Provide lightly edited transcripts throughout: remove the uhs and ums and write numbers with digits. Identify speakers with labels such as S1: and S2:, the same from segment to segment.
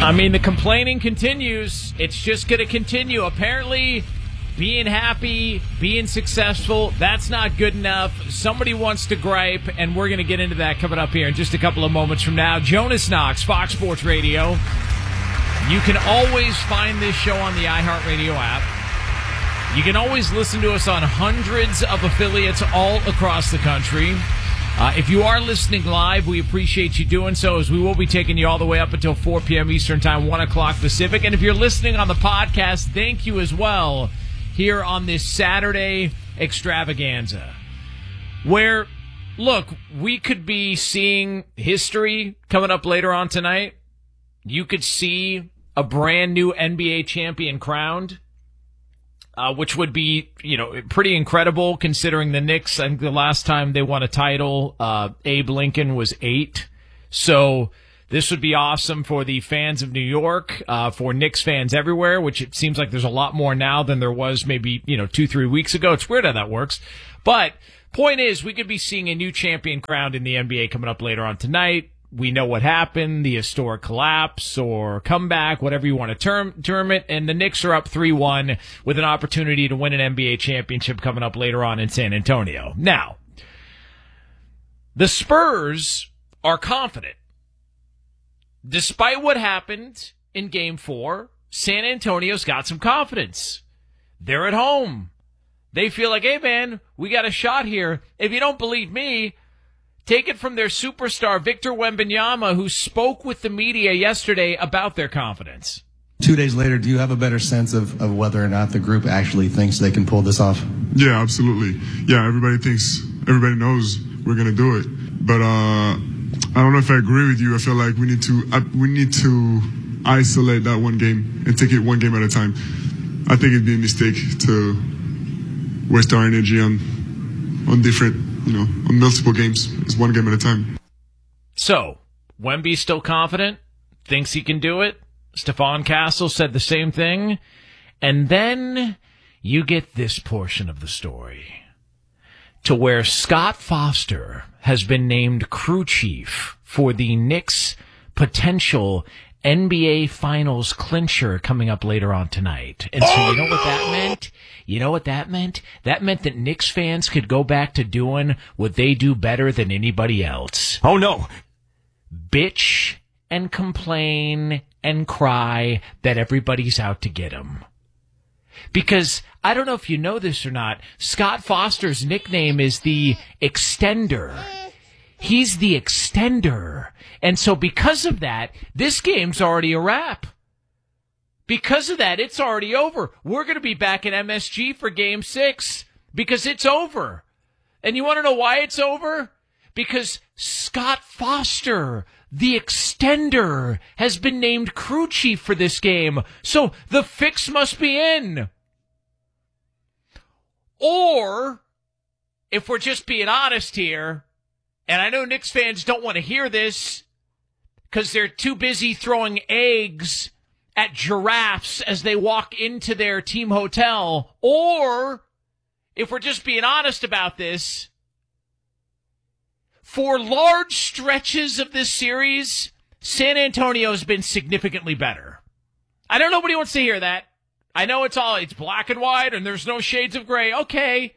S1: I mean, the complaining continues. It's just going to continue. Apparently, being happy, being successful, that's not good enough. Somebody wants to gripe, and we're going to get into that coming up here in just a couple of moments from now. Jonas Knox, Fox Sports Radio. You can always find this show on the iHeartRadio app. You can always listen to us on hundreds of affiliates all across the country. If you are listening live, we appreciate you doing so, as we will be taking you all the way up until 4 p.m. Eastern Time, 1 o'clock Pacific. And if you're listening on the podcast, thank you as well here on this Saturday extravaganza, where, look, we could be seeing history coming up later on tonight. You could see a brand new NBA champion crowned. Which would be, pretty incredible considering the Knicks. I think the last time they won a title, Abe Lincoln was 8. So this would be awesome for the fans of New York, for Knicks fans everywhere, which it seems like there's a lot more now than there was maybe, 2-3 weeks ago. It's weird how that works. But point is, we could be seeing a new champion crowned in the NBA coming up later on tonight. We know what happened, the historic collapse or comeback, whatever you want to term it, and the Knicks are up 3-1 with an opportunity to win an NBA championship coming up later on in San Antonio. Now, the Spurs are confident. Despite what happened in Game 4, San Antonio's got some confidence. They're at home. They feel like, hey, man, we got a shot here. If you don't believe me, take it from their superstar, Victor Wembanyama, who spoke with the media yesterday about their confidence.
S2: 2 days later, do you have a better sense of whether or not the group actually thinks they can pull this off?
S3: Yeah, absolutely. Yeah, everybody knows we're going to do it. But I don't know if I agree with you. I feel like we need to isolate that one game and take it one game at a time. I think it'd be a mistake to waste our energy on different, on multiple games. It's one game at a time.
S1: So, Wemby's still confident, thinks he can do it. Stephon Castle said the same thing. And then you get this portion of the story, to where Scott Foster has been named crew chief for the Knicks' potential NBA Finals clincher coming up later on tonight. And so you know what that meant? You know what that meant? That meant that Knicks fans could go back to doing what they do better than anybody else.
S4: Oh, no.
S1: Bitch and complain and cry that everybody's out to get them. Because, I don't know if you know this or not, Scott Foster's nickname is the Extender. He's the Extender. And so because of that, this game's already a wrap. Because of that, it's already over. We're going to be back in MSG for Game 6 because it's over. And you want to know why it's over? Because Scott Foster, the Extender, has been named crew chief for this game. So the fix must be in. Or, if we're just being honest here, and I know Knicks fans don't want to hear this because they're too busy throwing eggs at giraffes as they walk into their team hotel. Or, if we're just being honest about this, for large stretches of this series, San Antonio's been significantly better. I know nobody wants to hear that. I know it's black and white and there's no shades of gray. Okay.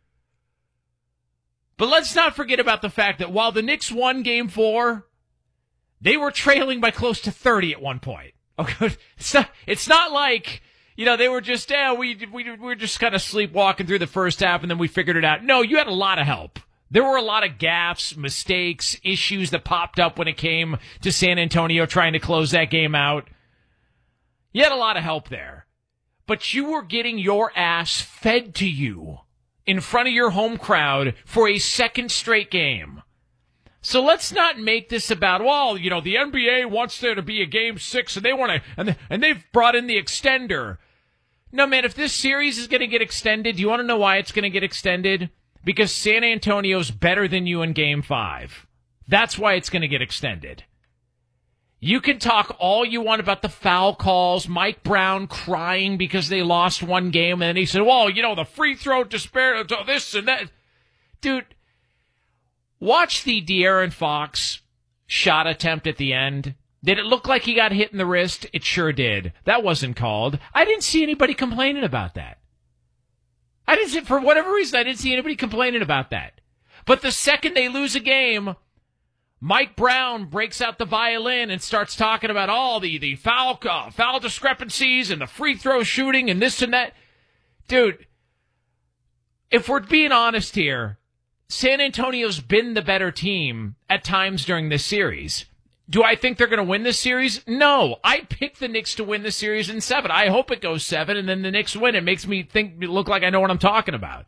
S1: But let's not forget about the fact that while the Knicks won Game 4, they were trailing by close to 30 at one point. Okay, it's not like, they were just, we were just kind of sleepwalking through the first half and then we figured it out. No, you had a lot of help. There were a lot of gaffes, mistakes, issues that popped up when it came to San Antonio trying to close that game out. You had a lot of help there. But you were getting your ass fed to you in front of your home crowd for a second straight game. So let's not make this about, the NBA wants there to be a Game 6 and they want to, and they've brought in the extender. No, man, if this series is going to get extended, do you want to know why it's going to get extended? Because San Antonio's better than you in Game 5. That's why it's going to get extended. You can talk all you want about the foul calls, Mike Brown crying because they lost one game, and then he said, the free throw despair, this and that. Dude, watch the De'Aaron Fox shot attempt at the end Did it look like he got hit in the wrist? It sure did. That wasn't called. I didn't see anybody complaining about that. For whatever reason, I didn't see anybody complaining about that. But the second they lose a game, Mike Brown breaks out the violin and starts talking about all the foul discrepancies and the free throw shooting and this and that. Dude, if we're being honest here, San Antonio's been the better team at times during this series. Do I think they're going to win this series? No. I picked the Knicks to win the series in 7. I hope it goes 7, and then the Knicks win. It makes me look like I know what I'm talking about.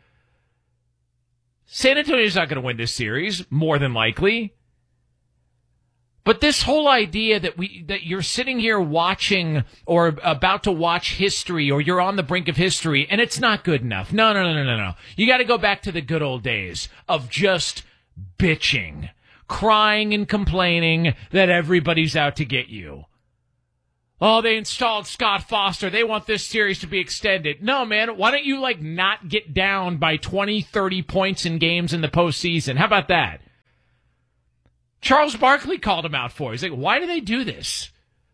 S1: San Antonio's not going to win this series, more than likely. But this whole idea that you're sitting here watching or about to watch history, or you're on the brink of history, and it's not good enough. No. You got to go back to the good old days of just bitching, crying and complaining that everybody's out to get you. Oh, they installed Scott Foster. They want this series to be extended. No, man, why don't you, not get down by 20, 30 points in games in the postseason? How about that? Charles Barkley called him out for it. He's like, why do they do this?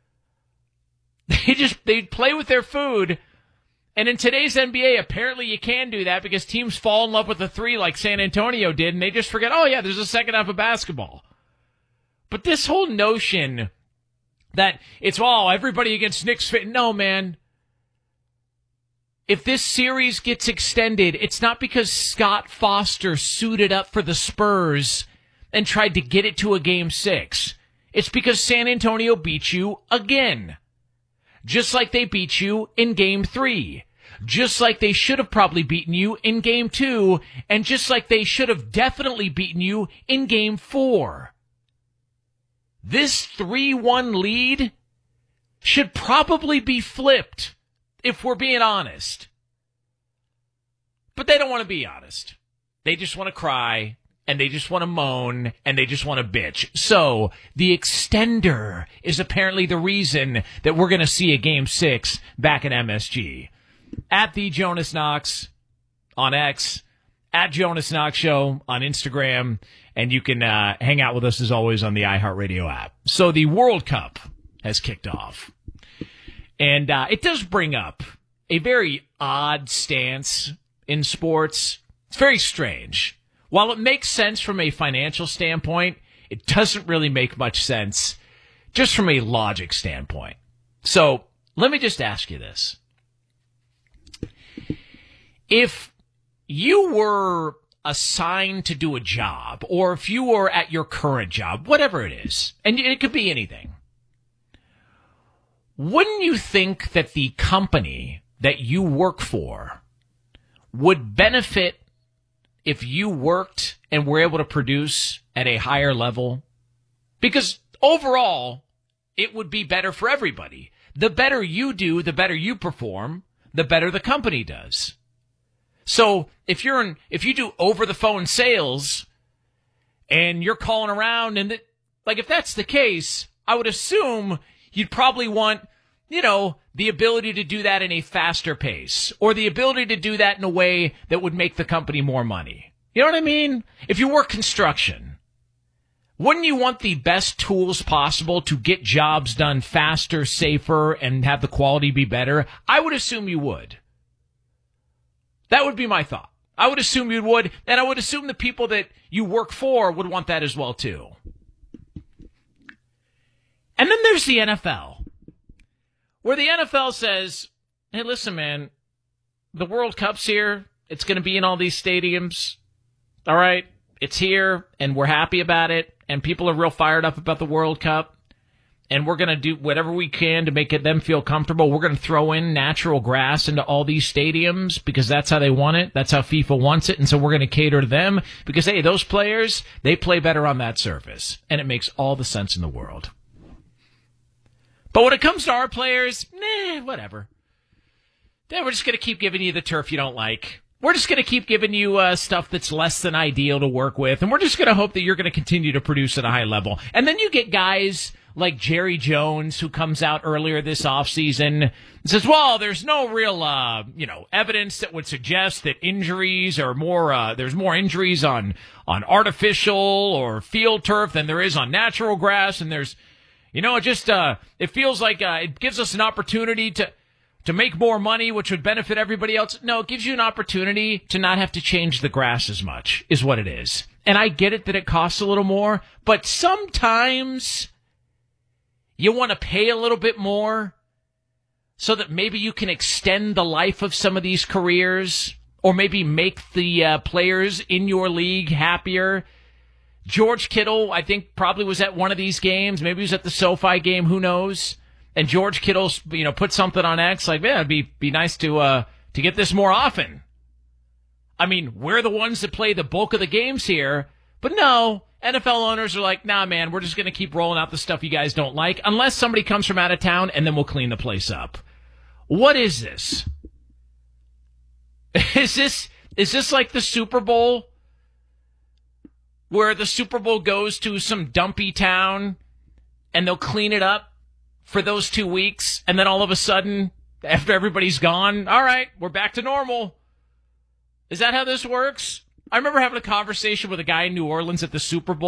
S1: They play with their food. And in today's NBA, apparently you can do that because teams fall in love with the three like San Antonio did, and they just forget, oh, yeah, there's a second half of basketball. But this whole notion that it's all everybody against Knicks fit. No, man. If this series gets extended, it's not because Scott Foster suited up for the Spurs and tried to get it to a Game 6. It's because San Antonio beat you again. Just like they beat you in Game 3. Just like they should have probably beaten you in Game 2. And just like they should have definitely beaten you in Game 4. This 3-1 lead should probably be flipped, if we're being honest. But they don't want to be honest. They just want to cry, and they just want to moan, and they just want to bitch. So, the extender is apparently the reason that we're going to see a Game 6 back at MSG. At the Jonas Knox on X, at Jonas Knox Show on Instagram, and you can hang out with us as always on the iHeartRadio app. So the World Cup has kicked off, and it does bring up a very odd stance in sports. It's very strange. While it makes sense from a financial standpoint, it doesn't really make much sense just from a logic standpoint. So let me just ask you this. If you were assigned to do a job, or if you were at your current job, whatever it is, and it could be anything, wouldn't you think that the company that you work for would benefit if you worked and were able to produce at a higher level? Because overall, it would be better for everybody. The better you do, the better you perform, the better the company does. So if you do over the phone sales and you're calling around and if that's the case, I would assume you'd probably want, the ability to do that in a faster pace, or the ability to do that in a way that would make the company more money. You know what I mean? If you work construction, wouldn't you want the best tools possible to get jobs done faster, safer, and have the quality be better? I would assume you would. That would be my thought. I would assume you would, and I would assume the people that you work for would want that as well, too. And then there's the NFL, where the NFL says, hey, listen, man, the World Cup's here. It's going to be in all these stadiums. All right, it's here, and we're happy about it, and people are real fired up about the World Cup. And we're going to do whatever we can to make them feel comfortable. We're going to throw in natural grass into all these stadiums because that's how they want it. That's how FIFA wants it. And so we're going to cater to them because, hey, those players, they play better on that surface. And it makes all the sense in the world. But when it comes to our players, whatever. Then we're just going to keep giving you the turf you don't like. We're just going to keep giving you stuff that's less than ideal to work with. And we're just going to hope that you're going to continue to produce at a high level. And then you get guys like Jerry Jones, who comes out earlier this offseason and says, well, there's no real, evidence that would suggest that injuries are more, there's more injuries on artificial or field turf than there is on natural grass. And there's, It just it feels like it gives us an opportunity to make more money, which would benefit everybody else. No, it gives you an opportunity to not have to change the grass as much, is what it is. And I get it that it costs a little more, but sometimes you want to pay a little bit more so that maybe you can extend the life of some of these careers, or maybe make the players in your league happier. George Kittle, I think, probably was at one of these games. Maybe he was at the SoFi game. Who knows? And George Kittle, put something on X like, man, it'd be nice to get this more often. I mean, we're the ones that play the bulk of the games here, but no, NFL owners are like, nah, man, we're just going to keep rolling out the stuff you guys don't like, unless somebody comes from out of town, and then we'll clean the place up. What is this? Is this like the Super Bowl, where the Super Bowl goes to some dumpy town, and they'll clean it up for those 2 weeks, and then all of a sudden, after everybody's gone, all right, we're back to normal. Is that how this works? I remember having a conversation with a guy in New Orleans at the Super Bowl.